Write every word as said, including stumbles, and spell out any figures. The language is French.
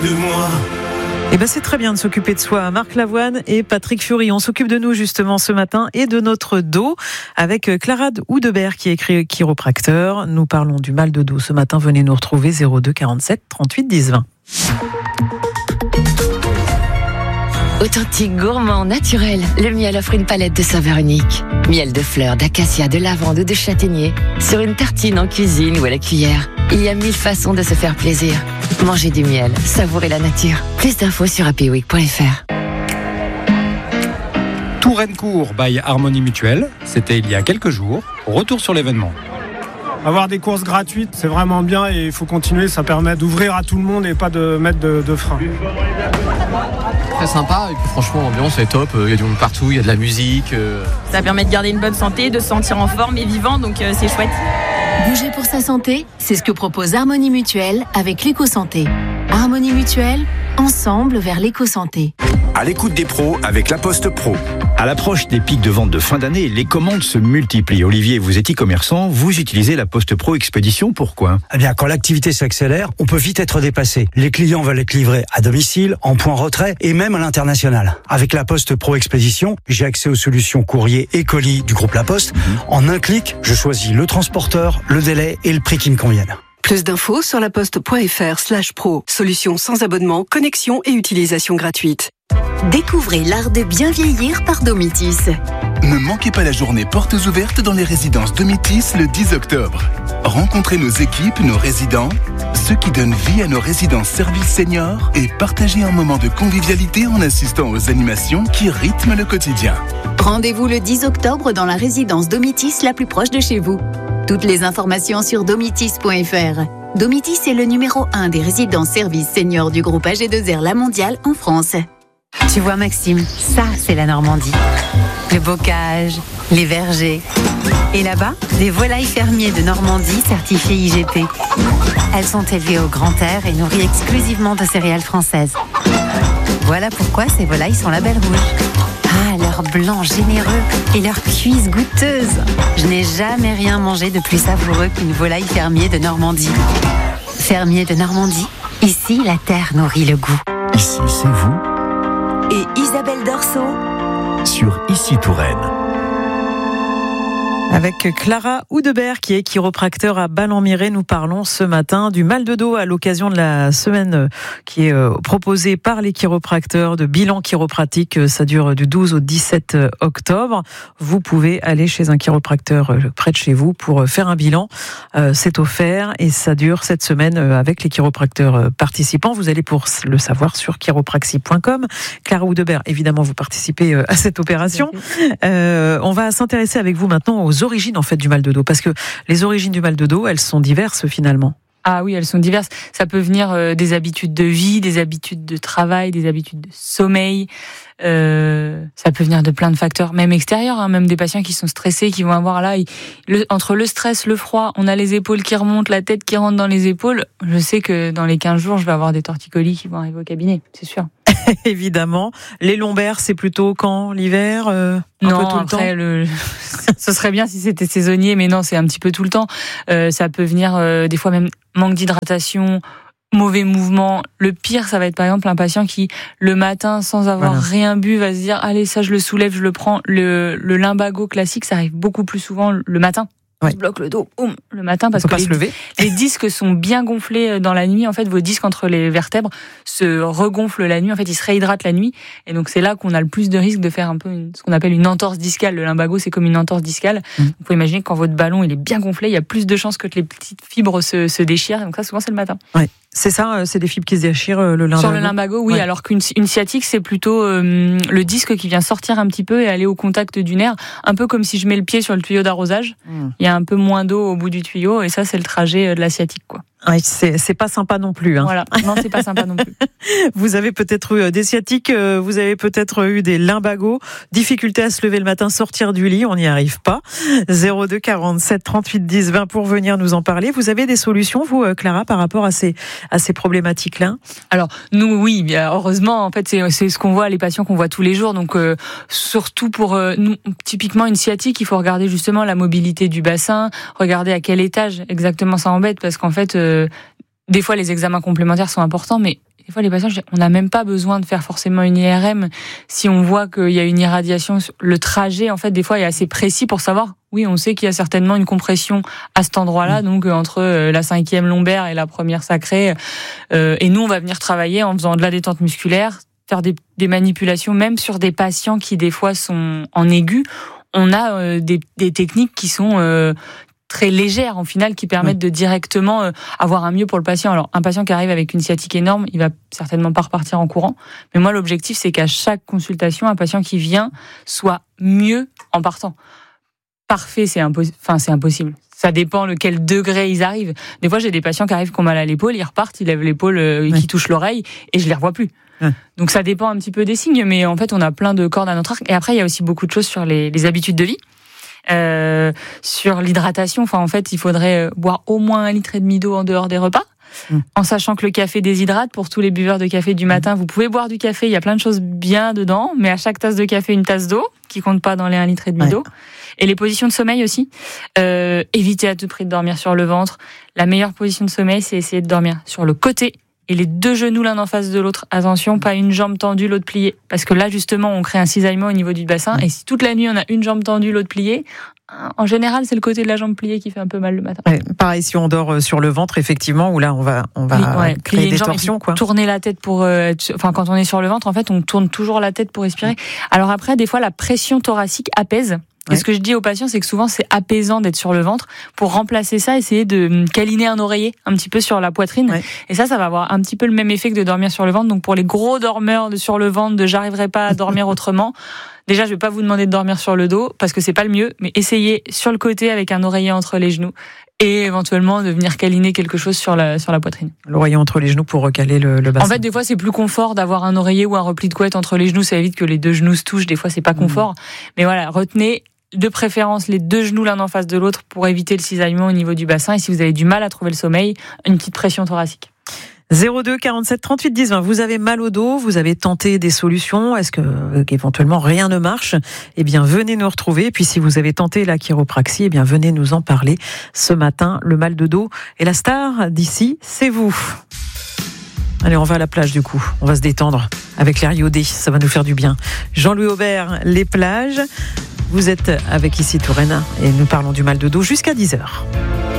de moi. Eh ben c'est très bien de s'occuper de soi. Marc Lavoine et Patrick Fiori. On s'occupe de nous justement ce matin et de notre dos avec Clara Houdebert qui est chiropracteur. Nous parlons du mal de dos ce matin. Venez nous retrouver zéro deux quarante-sept trente-huit dix vingt. Authentique, gourmand, naturel, le miel offre une palette de saveurs uniques. Miel de fleurs, d'acacia, de lavande ou de châtaignier. Sur une tartine en cuisine ou à la cuillère. Il y a mille façons de se faire plaisir. Mangez du miel, savourez la nature. Plus d'infos sur happy week point f r. Touraine-Court by Harmonie Mutuelle, c'était il y a quelques jours. Retour sur l'événement. Avoir des courses gratuites, c'est vraiment bien et il faut continuer, ça permet d'ouvrir à tout le monde et pas de mettre de, de frein. Très sympa et puis franchement l'ambiance est top, il y a du monde partout, il y a de la musique. Euh... Ça permet de garder une bonne santé, de se sentir en forme et vivant, donc euh, c'est chouette. Bouger pour sa santé, c'est ce que propose Harmonie Mutuelle avec l'éco-santé. Harmonie Mutuelle, ensemble vers l'éco-santé. À l'écoute des pros avec La Poste Pro. À l'approche des pics de vente de fin d'année, les commandes se multiplient. Olivier, vous êtes e-commerçant, vous utilisez La Poste Pro Expédition, pourquoi ? Eh bien, quand l'activité s'accélère, on peut vite être dépassé. Les clients veulent être livrés à domicile, en point retrait et même à l'international. Avec La Poste Pro Expédition, j'ai accès aux solutions courrier et colis du groupe La Poste. Mmh. En un clic, je choisis le transporteur, le délai et le prix qui me conviennent. Plus d'infos sur laposte.fr slash pro. Solution sans abonnement, connexion et utilisation gratuite. Découvrez l'art de bien vieillir par Domitis. Ne manquez pas la journée portes ouvertes dans les résidences Domitis le dix octobre. Rencontrez nos équipes, nos résidents, ceux qui donnent vie à nos résidences services seniors et partagez un moment de convivialité en assistant aux animations qui rythment le quotidien. Rendez-vous le dix octobre dans la résidence Domitis la plus proche de chez vous. Toutes les informations sur domitis point f r. Domitis est le numéro un des résidences services seniors du groupe A G deux R La Mondiale en France. Tu vois Maxime, ça c'est la Normandie. Le bocage, les vergers. Et là-bas, des volailles fermiers de Normandie certifiées I G P. Elles sont élevées au grand air et nourries exclusivement de céréales françaises. Voilà pourquoi ces volailles sont label rouge. Ah, leur blanc généreux et leur cuisse goûteuse. Je n'ai jamais rien mangé de plus savoureux qu'une volaille fermier de Normandie. Fermier de Normandie, ici la terre nourrit le goût. Ici, c'est vous. Et Isabelle Dorso sur Ici Touraine. Avec Clara Houdebert qui est chiropracteur à Ballon-Miré, nous parlons ce matin du mal de dos à l'occasion de la semaine qui est proposée par les chiropracteurs de bilan chiropratique. Ça dure du douze au dix-sept octobre. Vous pouvez aller chez un chiropracteur près de chez vous pour faire un bilan. C'est offert et ça dure cette semaine avec les chiropracteurs participants. Vous allez pour le savoir sur chiropraxie point com. Clara Houdebert, évidemment, vous participez à cette opération. Euh, on va s'intéresser avec vous maintenant aux origines en fait du mal de dos, parce que les origines du mal de dos, elles sont diverses finalement. Ah oui, elles sont diverses. Ça peut venir euh, des habitudes de vie, des habitudes de travail, des habitudes de sommeil. Euh, ça peut venir de plein de facteurs, même extérieurs, hein, même des patients qui sont stressés, qui vont avoir là, ils, le, entre le stress, le froid, on a les épaules qui remontent, la tête qui rentre dans les épaules. Je sais que dans les quinze jours, je vais avoir des torticolis qui vont arriver au cabinet, c'est sûr. Évidemment. Les lombaires, c'est plutôt quand l'hiver euh, un Non, peu tout après, le temps. Le... ce serait bien si c'était saisonnier, mais non, c'est un petit peu tout le temps. Euh, ça peut venir euh, des fois même manque d'hydratation, mauvais mouvement. Le pire, ça va être par exemple un patient qui, le matin, sans avoir voilà. rien bu, va se dire « Allez, ça, je le soulève, je le prends ». Le, le lumbago classique, ça arrive beaucoup plus souvent le matin. Ouais. On se bloque le dos boum, le matin parce que pas les, se lever. les disques sont bien gonflés dans la nuit. En fait, vos disques entre les vertèbres se regonflent la nuit. En fait, ils se réhydratent la nuit. Et donc, c'est là qu'on a le plus de risque de faire un peu une, ce qu'on appelle une entorse discale. Le lumbago, c'est comme une entorse discale. Mmh. Vous pouvez imaginer que quand votre ballon il est bien gonflé, il y a plus de chances que les petites fibres se, se déchirent. Donc ça, souvent, c'est le matin. Ouais. C'est ça, c'est des fibres qui se déchirent, le lumbago. Sur le lumbago, oui. Ouais. Alors qu'une une sciatique, c'est plutôt euh, le disque qui vient sortir un petit peu et aller au contact du nerf. Un peu comme si je mets le pied sur le tuyau d'arrosage. Mmh. Il y a un peu moins d'eau au bout du tuyau et ça, c'est le trajet de la sciatique, quoi. Ouais, c'est, c'est pas sympa non plus. Hein. Voilà, non, c'est pas sympa non plus. Vous avez peut-être eu des sciatiques, vous avez peut-être eu des lumbagos, difficulté à se lever le matin, sortir du lit, on n'y arrive pas. zéro deux quarante-sept trente-huit dix vingt pour venir nous en parler. Vous avez des solutions, vous, Clara, par rapport à ces, à ces problématiques-là ? Alors, nous, oui, heureusement, en fait, c'est, c'est ce qu'on voit, les patients qu'on voit tous les jours. Donc, euh, surtout pour euh, nous, typiquement une sciatique, il faut regarder justement la mobilité du bassin, regarder à quel étage exactement ça embête, parce qu'en fait, euh, des fois, les examens complémentaires sont importants, mais Des fois, les patients, on n'a même pas besoin de faire forcément une I R M. Si on voit qu'il y a une irradiation, le trajet, en fait, des fois, est assez précis pour savoir. Oui, on sait qu'il y a certainement une compression à cet endroit-là, donc entre la cinquième lombaire et la première sacrée. Euh, et nous, on va venir travailler en faisant de la détente musculaire, faire des, des manipulations, même sur des patients qui, des fois, sont en aigu. On a euh, des, des techniques qui sont euh, très légères, en final, qui permettent oui. de directement euh, avoir un mieux pour le patient. Alors, un patient qui arrive avec une sciatique énorme, il va certainement pas repartir en courant. Mais moi, l'objectif, c'est qu'à chaque consultation, un patient qui vient soit mieux en partant. Parfait, c'est, impos- enfin, c'est impossible. Ça dépend lequel degré ils arrivent. Des fois, j'ai des patients qui arrivent qui ont mal à l'épaule, ils repartent, ils lèvent l'épaule, euh, oui. qui touchent l'oreille, et je les revois plus. Ouais. Donc ça dépend un petit peu des signes, mais en fait, on a plein de cordes à notre arc. Et après, il y a aussi beaucoup de choses sur les, les habitudes de vie. Euh, sur l'hydratation, enfin en fait, il faudrait boire au moins un litre et demi d'eau en dehors des repas. Mmh. En sachant que le café déshydrate, pour tous les buveurs de café du matin, vous pouvez boire du café, il y a plein de choses bien dedans, mais à chaque tasse de café, une tasse d'eau, qui compte pas dans les un litre et demi ouais. d'eau. Et les positions de sommeil aussi. Euh, évitez à tout prix de dormir sur le ventre. La meilleure position de sommeil, c'est essayer de dormir sur le côté et les deux genoux l'un en face de l'autre. Attention, pas une jambe tendue, l'autre pliée. Parce que là, justement, on crée un cisaillement au niveau du bassin. Et si toute la nuit, on a une jambe tendue, l'autre pliée, en général, c'est le côté de la jambe pliée qui fait un peu mal le matin. Ouais, pareil, si on dort sur le ventre, effectivement, où là, on va, on va ouais, créer des torsions, quoi. Tourner la tête pour, euh, enfin, quand on est sur le ventre, en fait, on tourne toujours la tête pour respirer. Ouais. Alors après, des fois, la pression thoracique apaise. Et ouais. ce que je dis aux patients, c'est que souvent, c'est apaisant d'être sur le ventre. Pour remplacer ça, essayer de câliner un oreiller un petit peu sur la poitrine. Ouais. Et ça, ça va avoir un petit peu le même effet que de dormir sur le ventre. Donc, pour les gros dormeurs de sur le ventre, de j'arriverai pas à dormir autrement. Déjà, je vais pas vous demander de dormir sur le dos parce que c'est pas le mieux, mais essayez sur le côté avec un oreiller entre les genoux et éventuellement de venir câliner quelque chose sur la, sur la poitrine. L'oreiller entre les genoux pour recaler le, le bassin. En fait, des fois, c'est plus confort d'avoir un oreiller ou un repli de couette entre les genoux. Ça évite que les deux genoux se touchent. Des fois, c'est pas confort. Mmh. Mais voilà, retenez de préférence les deux genoux l'un en face de l'autre pour éviter le cisaillement au niveau du bassin. Et si vous avez du mal à trouver le sommeil, une petite pression thoracique. zéro deux quarante-sept trente-huit dix vingt. Vous avez mal au dos, vous avez tenté des solutions. Est-ce que euh, éventuellement rien ne marche? Eh bien, venez nous retrouver. Et puis, si vous avez tenté la chiropraxie, eh bien, venez nous en parler ce matin. Le mal de dos et la star d'ici, c'est vous. Allez, on va à la plage du coup. On va se détendre avec l'air iodé. Ça va nous faire du bien. Jean-Louis Aubert, les plages. Vous êtes avec Ici Touraine et nous parlons du mal de dos jusqu'à dix heures.